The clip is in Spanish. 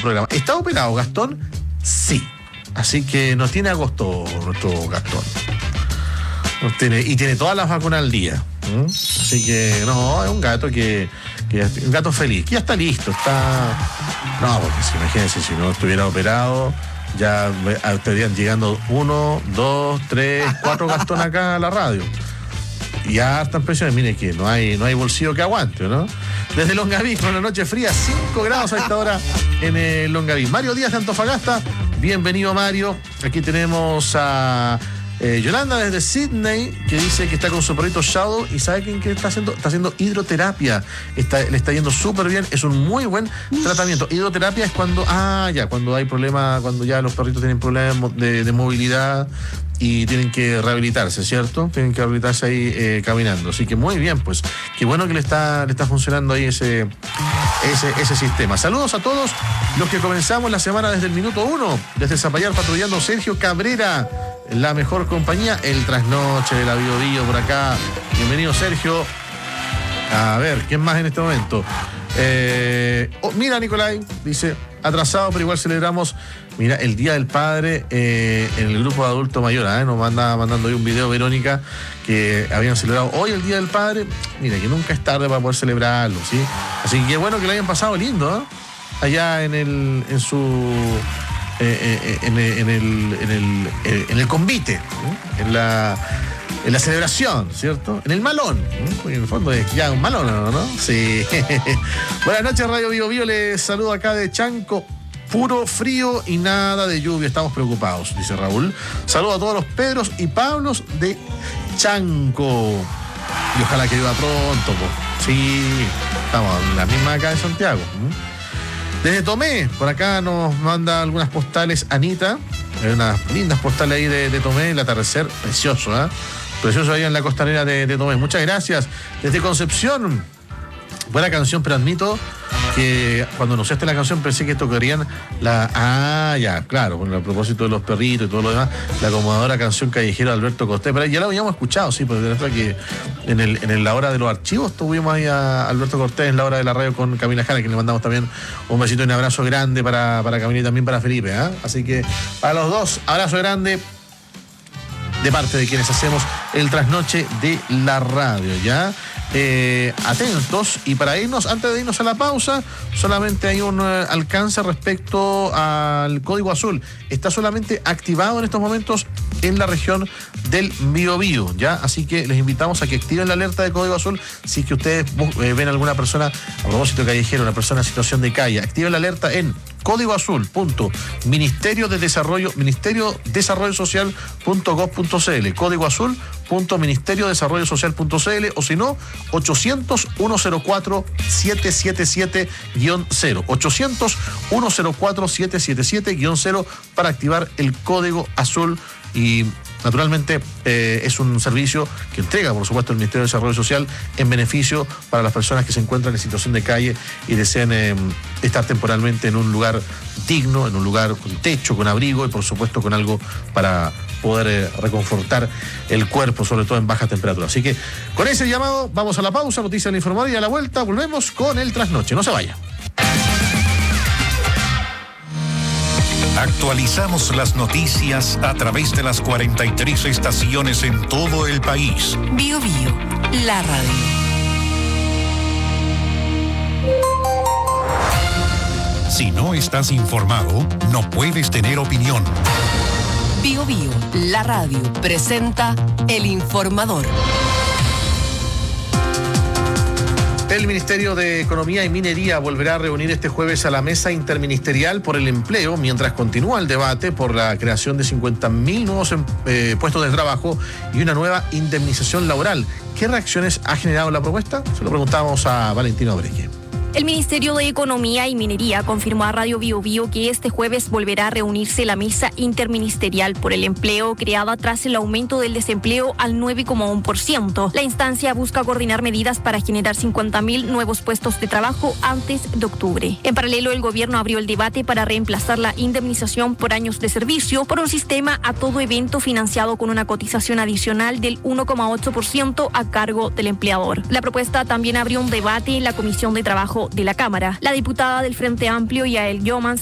programa. ¿Está operado Gastón? Sí. Así que nos tiene agosto nuestro Gastón. Y tiene todas las vacunas al día. Así que no, es un gato un gato feliz, que ya está listo, no, porque imagínense, si no estuviera operado, ya estarían llegando 1, 2, 3, 4 Gastón acá a la radio. Y ya están presiones, mire que no hay bolsillo que aguante, ¿no? Desde Longaví, con la noche fría, 5 grados a esta hora en el Longaví. Mario Díaz de Antofagasta, bienvenido Mario. Aquí tenemos a Yolanda desde Sydney, que dice que está con su perrito Shadow y ¿sabe qué está haciendo? Está haciendo hidroterapia. Le está yendo súper bien, es un muy buen tratamiento. Hidroterapia es cuando hay problemas, cuando ya los perritos tienen problemas de movilidad y tienen que rehabilitarse, ¿cierto? Tienen que rehabilitarse ahí caminando. Así que muy bien, pues. Qué bueno que le está funcionando ahí ese sistema. Saludos a todos los que comenzamos la semana desde el minuto 1, desde Zapallar patrullando. Sergio Cabrera, la mejor compañía, el trasnoche de la Bio Bio por acá. Bienvenido, Sergio. A ver, ¿quién más en este momento? Mira, Nicolai, dice, atrasado, pero igual celebramos. Mira, el Día del Padre en el grupo de adulto mayor, nos manda mandando hoy un video, Verónica, que habían celebrado hoy el Día del Padre. Mira, que nunca es tarde para poder celebrarlo, ¿sí? Así que bueno que lo hayan pasado lindo, allá en el convite, en la celebración, ¿cierto? En el malón, porque en el fondo es ya un malón, ¿no? Sí. Buenas noches, Radio Bio Bio, les saludo acá de Chanco. Puro frío y nada de lluvia, estamos preocupados, dice Raúl. Saludo a todos los Pedros y Pablos de Chanco. Y ojalá que llueva pronto, po. Sí, estamos en la misma acá de Santiago. Desde Tomé, por acá nos manda algunas postales Anita. Hay unas lindas postales ahí de Tomé, el atardecer, precioso, precioso ahí en la costanera de Tomé. Muchas gracias. Desde Concepción, buena canción, pero admito que cuando anunciaste la canción pensé que tocarían claro, a propósito de los perritos y todo lo demás, la acomodadora canción callejera de Alberto Cortés, pero ya la habíamos escuchado, sí, porque de verdad que en la hora de los archivos tuvimos ahí a Alberto Cortés en la hora de la radio con Camila Jara, que le mandamos también un besito y un abrazo grande para Camila y también para Felipe, así que para los dos, abrazo grande de parte de quienes hacemos el trasnoche de la radio, ¿ya? Atentos, y para irnos, antes de irnos a la pausa, solamente hay un alcance respecto al Código Azul. Está solamente activado en estos momentos en la región del Biobío, ¿ya? Así que les invitamos a que activen la alerta de Código Azul. Si es que ustedes ven alguna persona, a propósito callejero, una persona en situación de calle, activen la alerta en códigoazul.ministeriodesarrollosocial.gov.cl, códigoazul.ministeriodesarrollosocial.cl, o si no, 800-104-777-0, 800-104-777-0 para activar el Código Azul. Y naturalmente es un servicio que entrega, por supuesto, el Ministerio de Desarrollo Social en beneficio para las personas que se encuentran en situación de calle y desean estar temporalmente en un lugar digno, en un lugar con techo, con abrigo y por supuesto con algo para poder reconfortar el cuerpo, sobre todo en baja temperatura. Así que con ese llamado vamos a la pausa, noticias del informador, y a la vuelta volvemos con el trasnoche. No se vaya. Actualizamos las noticias a través de las 43 estaciones en todo el país. Bio Bio, la radio. Si no estás informado, no puedes tener opinión. Bio Bio, la radio, presenta El Informador. El Ministerio de Economía y Minería volverá a reunir este jueves a la Mesa Interministerial por el Empleo, mientras continúa el debate por la creación de 50.000 nuevos puestos de trabajo y una nueva indemnización laboral. ¿Qué reacciones ha generado la propuesta? Se lo preguntamos a Valentina Obreque. El Ministerio de Economía y Minería confirmó a Radio Bio Bio que este jueves volverá a reunirse la Mesa Interministerial por el Empleo, creada tras el aumento del desempleo al 9,1%. La instancia busca coordinar medidas para generar 50.000 nuevos puestos de trabajo antes de octubre. En paralelo, el gobierno abrió el debate para reemplazar la indemnización por años de servicio por un sistema a todo evento financiado con una cotización adicional del 1,8% a cargo del empleador. La propuesta también abrió un debate en la Comisión de Trabajo de la Cámara. La diputada del Frente Amplio, Yael Yomans,